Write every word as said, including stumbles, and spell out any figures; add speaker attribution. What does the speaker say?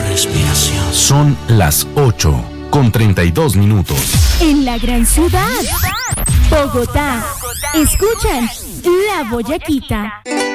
Speaker 1: respiración.
Speaker 2: Son las ocho con treinta y dos minutos.
Speaker 3: En la gran ciudad, Bogotá, escuchan La Boyaquita.